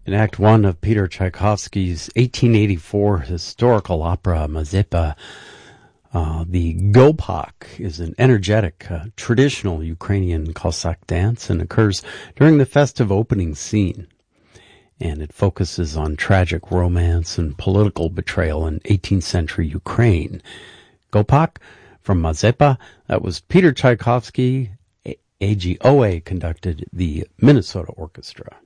In Act One of Peter Tchaikovsky's 1884 historical opera Mazepa, the Gopak is an energetic, traditional Ukrainian Cossack dance and occurs during the festive opening scene. And it focuses on tragic romance and political betrayal in 18th century Ukraine. Gopak from Mazepa, that was Peter Tchaikovsky. AGOA conducted the Minnesota Orchestra.